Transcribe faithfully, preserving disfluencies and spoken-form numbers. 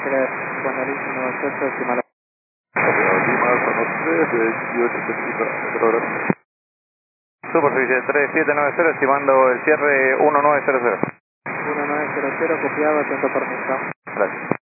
Claro, Juan Luis uno dos ocho, estimado. Lima, Alfa tres, de dieciocho setenta, gracias. Superficie tres siete nueve cero, estimando el cierre uno nueve cero cero. uno nueve cero cero, copiado, atento permiso. Gracias.